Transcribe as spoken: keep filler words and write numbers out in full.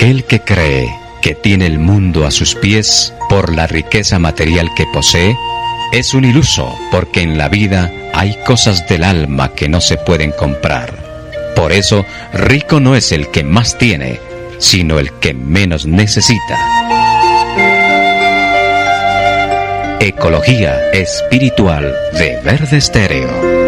Aquel que cree que tiene el mundo a sus pies por la riqueza material que posee, es un iluso, porque en la vida hay cosas del alma que no se pueden comprar. Por eso, rico no es el que más tiene, sino el que menos necesita. Ecología espiritual de Verde Estéreo.